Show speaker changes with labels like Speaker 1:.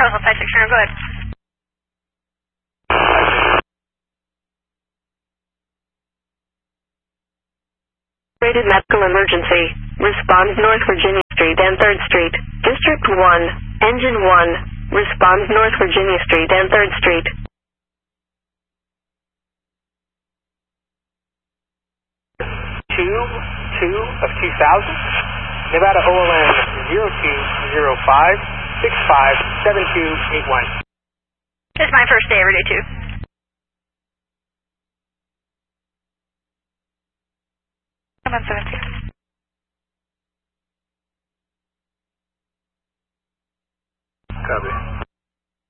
Speaker 1: Alpha 560, go ahead.
Speaker 2: Rated medical emergency. Respond North Virginia Street and 3rd Street. District 1, Engine 1. Respond North Virginia Street and 3rd Street.
Speaker 3: Two of 2000. Nevada OLN 0205 657281.
Speaker 1: This is my first day, every day 2. Come on, 17.